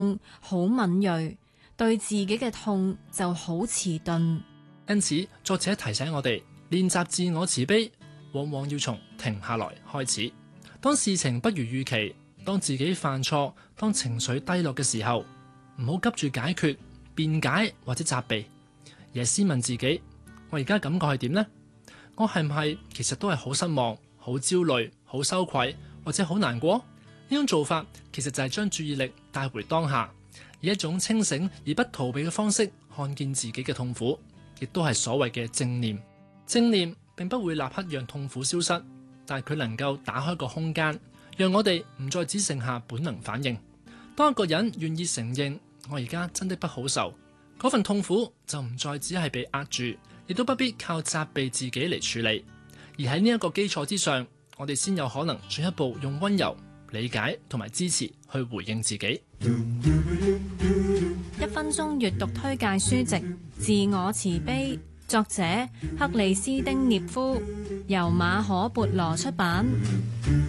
好敏銳，對自己嘅痛就好遲鈍。 因此，作者提醒我哋練習自我慈悲，往往要從停下來開始。當事情不如預期，當自己犯錯，當情緒低落嘅時候，唔好急住解決、辯解或者責備，而係先問自己：我而家感覺係點呢？我係唔係其實都係好失望、好焦慮、好羞愧或者好難過？呢種做法其實就係將注意力帶回當下，以一種清醒而不逃避嘅方式看見自己嘅痛苦，亦都係所謂嘅正念。正念並不會立刻讓痛苦消失，但係佢能夠打開個空間，讓我哋唔再只剩下本能反應。當一個人願意承認我而家真的不好受，嗰份痛苦就唔再只係被壓住，亦都不必靠責備自己嚟處理。而喺呢一個基礎之上，我哋先有可能進一步用溫柔、理解同埋支持去回應自己。 1分鐘閱讀推介書籍《自我慈悲》，作者克里斯丁涅夫，由馬可孛羅出版。